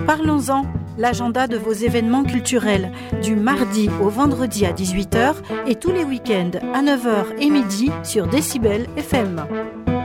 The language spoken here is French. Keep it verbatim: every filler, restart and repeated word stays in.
Parlons-en, l'agenda de vos événements culturels, du mardi au vendredi à dix-huit heures et tous les week-ends à neuf heures et midi sur Décibel F M.